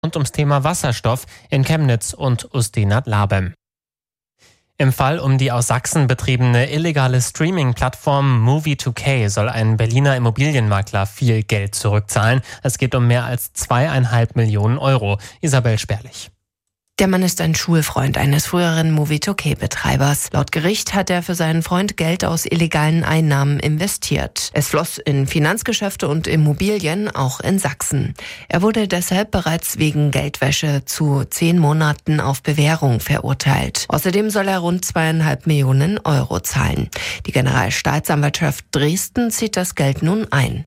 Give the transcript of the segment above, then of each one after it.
rund ums Thema Wasserstoff in Chemnitz und Ustinat-Labem. Im Fall um die aus Sachsen betriebene illegale Streaming-Plattform Movie2K soll ein Berliner Immobilienmakler viel Geld zurückzahlen. Es geht um mehr als 2,5 Millionen Euro. Isabel Sperlich. Der Mann ist ein Schulfreund eines früheren Movie2K-Betreibers. Laut Gericht hat er für seinen Freund Geld aus illegalen Einnahmen investiert. Es floss in Finanzgeschäfte und Immobilien, auch in Sachsen. Er wurde deshalb bereits wegen Geldwäsche zu 10 Monaten auf Bewährung verurteilt. Außerdem soll er rund 2,5 Millionen Euro zahlen. Die Generalstaatsanwaltschaft Dresden zieht das Geld nun ein.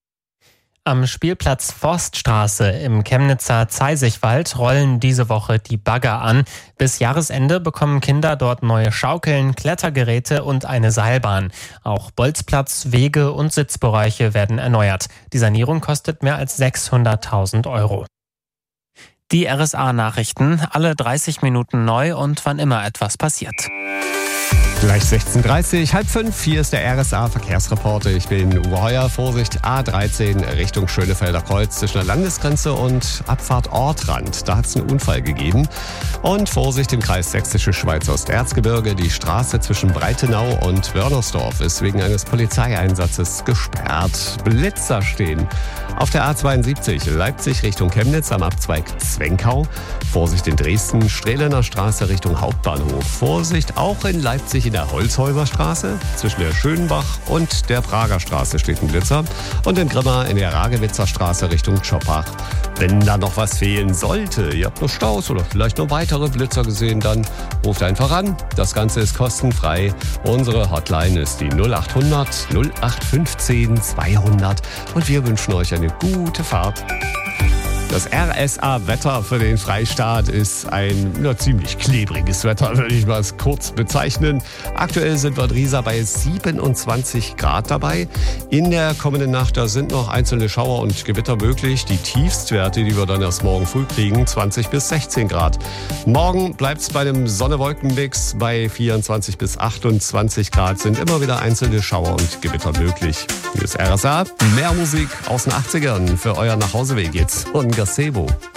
Am Spielplatz Forststraße im Chemnitzer Zeisigwald rollen diese Woche die Bagger an. Bis Jahresende bekommen Kinder dort neue Schaukeln, Klettergeräte und eine Seilbahn. Auch Bolzplatz, Wege und Sitzbereiche werden erneuert. Die Sanierung kostet mehr als 600.000 Euro. Die RSA-Nachrichten, alle 30 Minuten neu und wann immer etwas passiert. Gleich 16:30, 4:30, hier ist der RSA-Verkehrsreporter. Ich bin Uwe Heuer. Vorsicht, A13 Richtung Schönefelder Kreuz zwischen der Landesgrenze und Abfahrt Ortrand. Da hat es einen Unfall gegeben. Und Vorsicht im Kreis Sächsische Schweiz Osterzgebirge. Die Straße zwischen Breitenau und Wörnersdorf ist wegen eines Polizeieinsatzes gesperrt. Blitzer stehen auf der A72 Leipzig Richtung Chemnitz am Abzweig Zwenkau. Vorsicht in Dresden, Strehlener Straße Richtung Hauptbahnhof. Vorsicht auch in Leipzig in der Holzhäuser Straße. Zwischen der Schönbach und der Prager Straße steht ein Blitzer. Und in Grimma in der Ragewitzer Straße Richtung Schoppach. Wenn da noch was fehlen sollte, ihr habt noch Staus oder vielleicht noch weitere Blitzer gesehen, dann ruft einfach an. Das Ganze ist kostenfrei. Unsere Hotline ist die 0800 0815 200 und wir wünschen euch eine gute Fahrt. Das RSA-Wetter für den Freistaat ist ein ziemlich klebriges Wetter, würde ich mal kurz bezeichnen. Aktuell sind wir in Riesa bei 27 Grad dabei. In der kommenden Nacht, da sind noch einzelne Schauer und Gewitter möglich. Die Tiefstwerte, die wir dann erst morgen früh kriegen, 20 bis 16 Grad. Morgen bleibt es bei einem Sonne-Wolken-Mix bei 24 bis 28 Grad. Sind immer wieder einzelne Schauer und Gewitter möglich. Hier ist RSA, mehr Musik aus den 80ern für euer Nachhauseweg jetzt. Und Gazebo.